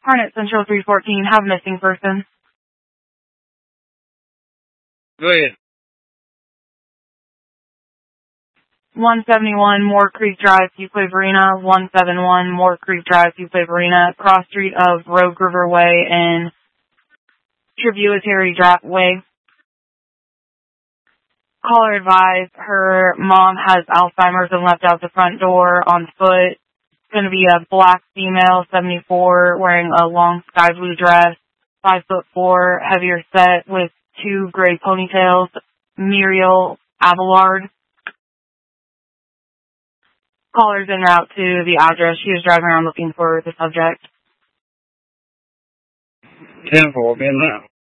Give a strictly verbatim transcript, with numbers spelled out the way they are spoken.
Harnett Central three fourteen, have missing person. Go ahead. one seventy-one Moore Creek Drive, Fuquay Varina. one seventy-one Moore Creek Drive, Fuquay Varina. Cross street of Rogue River Way and Tributary Drive Way. Caller advised her mom has Alzheimer's and left out the front door on foot. It's going to be a black female, seventy-four, wearing a long sky blue dress, five foot four, heavier set with two gray ponytails. Muriel Abelard. Caller's en route to the address. She was driving around looking for the subject. ten four, being now.